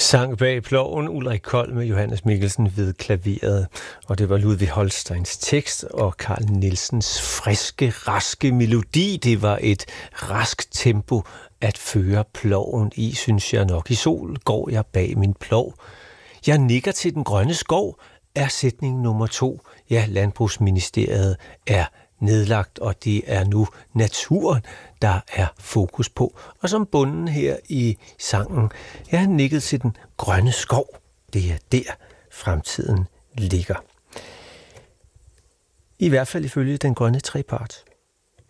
Sang bag ploven, Ulrik Kold med Johannes Mikkelsen ved klaveret. Og det var Ludvig Holsteins tekst og Carl Nielsens friske, raske melodi. Det var et rask tempo at føre ploven i, synes jeg nok. I sol går jeg bag min plov. Jeg nikker til den grønne skov, er sætning nummer 2. Ja, Landbrugsministeriet er nedlagt, og det er nu naturen, der er fokus på. Og som bunden her i sangen, jeg har nikket til den grønne skov. Det er der, fremtiden ligger. I hvert fald ifølge den grønne trepart.